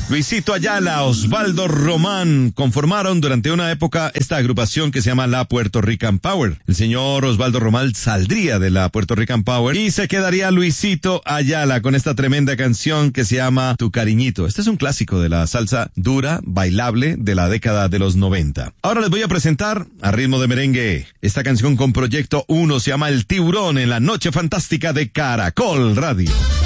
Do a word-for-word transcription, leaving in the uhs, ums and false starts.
Luisito Ayala, Osvaldo Román conformaron durante una época esta agrupación que se llama la Puerto Rican Power. El señor Osvaldo Román saldría de la Puerto Rican Power y se quedaría Luisito Ayala con esta tremenda canción que se llama Tu Cariñito. Este es un clásico de la salsa dura, bailable de la década de los noventa. Ahora les voy a presentar a ritmo de merengue esta canción con Proyecto uno, se llama El Tiburón en la noche fantástica de Caracol Radio.